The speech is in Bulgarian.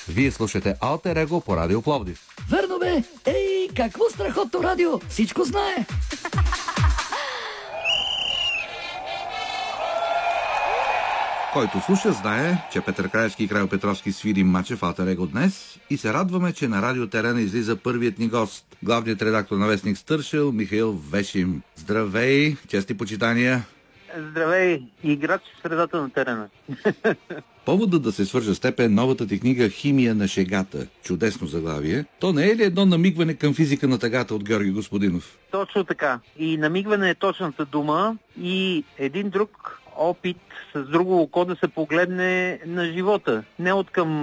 Вие слушате Алтер Его по Радио Пловдив. Верно бе! Ей, какво страхотно радио! Всичко знае! Който слуша, знае, че Петър Краевски и Крайо Петровски свири мача в Алтер Его днес и се радваме, че на Радио Терена излиза първият ни гост, главният редактор на вестник Стършел, Михаил Вешим. Здравей, чести почитания! Здравей, играч в средата на терена. Поводът да се свържа с теб е новата ти книга «Химия на шегата». Чудесно заглавие. То не е ли едно намигване към физика на тъгата от Георги Господинов? Точно така. И намигване е точната дума и един друг опит с друго око да се погледне на живота. Не от към